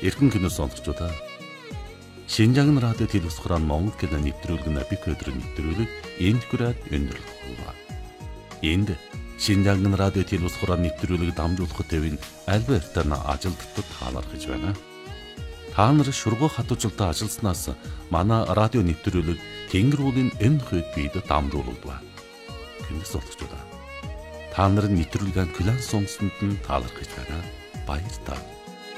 Эрхэм кино сонсогчдоо. Шинжаан радио телевиз хураан Монгол кино нэвтрүүлэг нь бик өдрөөр нэвтрүүлэг энд хүрээд өндөрлөх болов. Энд Шинжаан радио телевиз хураан нэвтрүүлэг дамжуулахад төвийн Альберт ажилтнууд таалар гэж байна. Та нар шургуу хатуужилтаа ажилласнаас манай радио нэвтрүүлэг Тэнгэр уулын энэ хойд бид дамжуулагдав. Кино сонсогчдоо. Та нарын нэвтрүүлгийн класс сонгосонд нь таалар гэж байна. Баярлалаа.